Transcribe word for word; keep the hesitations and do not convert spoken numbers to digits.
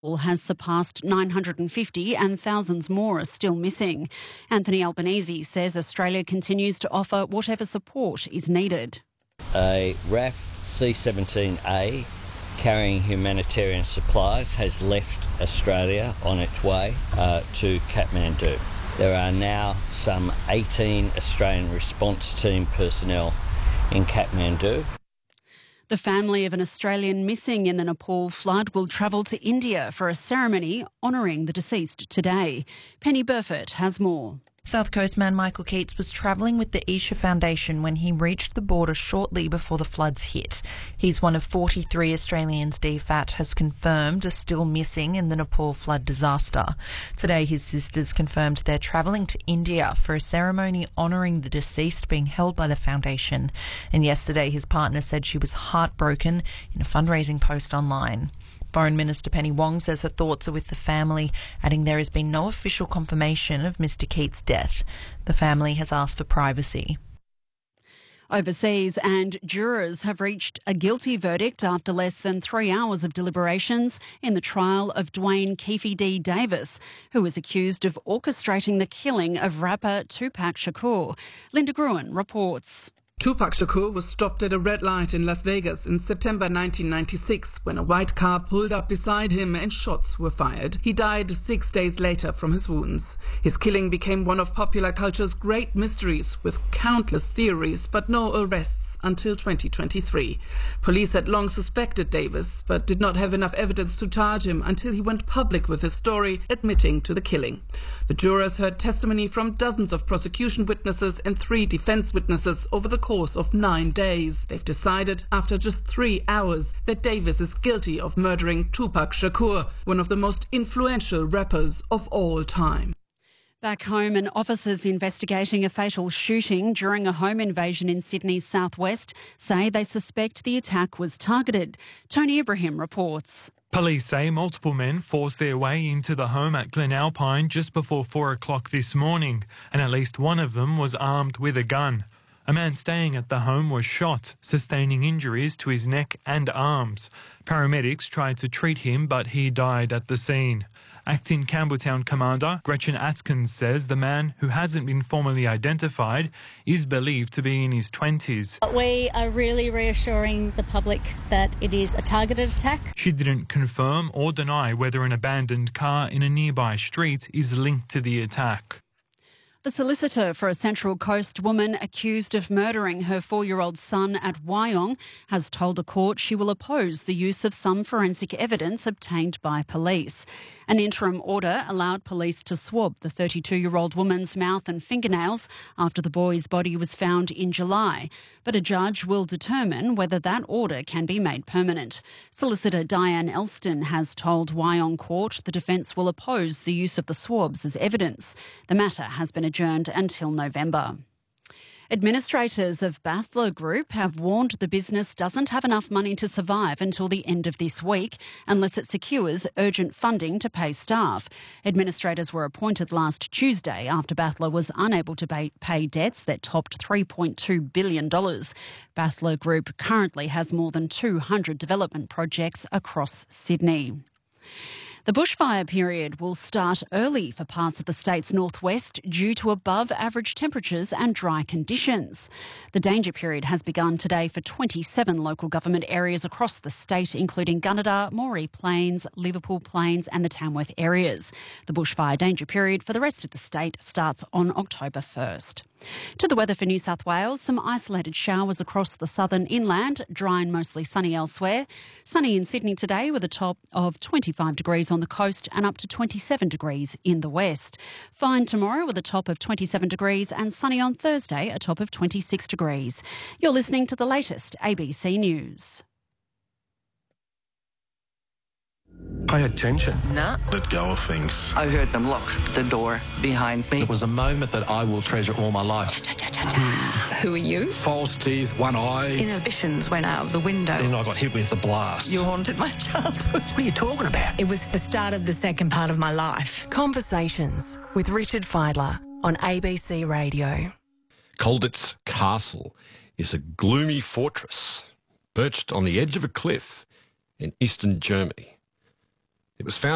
has surpassed nine hundred fifty and thousands more are still missing. Anthony Albanese says Australia continues to offer whatever support is needed. A R A F C seventeen A carrying humanitarian supplies has left Australia on its way uh, to Kathmandu. There are now some eighteen Australian response team personnel in Kathmandu. The family of an Australian missing in the Nepal flood will travel to India for a ceremony honouring the deceased today. Penny Burford has more. South Coast man Michael Keats was travelling with the Isha Foundation when he reached the border shortly before the floods hit. He's one of forty-three Australians D F A T has confirmed are still missing in the Nepal flood disaster. Today his sisters confirmed they're travelling to India for a ceremony honouring the deceased being held by the foundation. And yesterday his partner said she was heartbroken in a fundraising post online. Foreign Minister Penny Wong says her thoughts are with the family, adding there has been no official confirmation of Mister Keats' death. The family has asked for privacy. Overseas, and jurors have reached a guilty verdict after less than three hours of deliberations in the trial of Dwayne Keefe D. Davis, who was accused of orchestrating the killing of rapper Tupac Shakur. Linda Gruen reports. Tupac Shakur was stopped at a red light in Las Vegas in September nineteen ninety-six when a white car pulled up beside him and shots were fired. He died six days later from his wounds. His killing became one of popular culture's great mysteries, with countless theories but no arrests until twenty twenty-three. Police had long suspected Davis but did not have enough evidence to charge him until he went public with his story, admitting to the killing. The jurors heard testimony from dozens of prosecution witnesses and three defense witnesses over the course of nine days. They've decided after just three hours that Davis is guilty of murdering Tupac Shakur, one of the most influential rappers of all time. Back home, and officers investigating a fatal shooting during a home invasion in Sydney's southwest say they suspect the attack was targeted. Tony Ibrahim reports. Police say multiple men forced their way into the home at Glen Alpine just before four o'clock this morning, and at least one of them was armed with a gun. A man staying at the home was shot, sustaining injuries to his neck and arms. Paramedics tried to treat him, but he died at the scene. Acting Campbelltown Commander Gretchen Atkins says the man, who hasn't been formally identified, is believed to be in his twenties. We are really reassuring the public that it is a targeted attack. She didn't confirm or deny whether an abandoned car in a nearby street is linked to the attack. The solicitor for a Central Coast woman accused of murdering her four-year-old son at Wyong has told the court she will oppose the use of some forensic evidence obtained by police. An interim order allowed police to swab the thirty-two-year-old woman's mouth and fingernails after the boy's body was found in July, but a judge will determine whether that order can be made permanent. Solicitor Diane Elston has told Wyong Court the defence will oppose the use of the swabs as evidence. The matter has been adjourned until November. Administrators of Bathler Group have warned the business doesn't have enough money to survive until the end of this week unless it secures urgent funding to pay staff. Administrators were appointed last Tuesday after Bathler was unable to pay, pay debts that topped three point two billion dollars. Bathler Group currently has more than two hundred development projects across Sydney. The bushfire period will start early for parts of the state's northwest due to above-average temperatures and dry conditions. The danger period has begun today for twenty-seven local government areas across the state, including Gunnedah, Moree Plains, Liverpool Plains and the Tamworth areas. The bushfire danger period for the rest of the state starts on October first. To the weather for New South Wales, some isolated showers across the southern inland, dry and mostly sunny elsewhere. Sunny in Sydney today with a top of twenty-five degrees on the coast and up to twenty-seven degrees in the west. Fine tomorrow with a top of twenty-seven degrees and sunny on Thursday, a top of twenty-six degrees. You're listening to the latest A B C News. Pay attention. Nah. Let go of things. I heard them lock the door behind me. It was a moment that I will treasure all my life. Who are you? False teeth, one eye. Inhibitions went out of the window. Then I got hit with the blast. You haunted my childhood. What are you talking about? It was the start of the second part of my life. Conversations with Richard Fidler on A B C Radio. Colditz Castle is a gloomy fortress perched on the edge of a cliff in eastern Germany. It was founded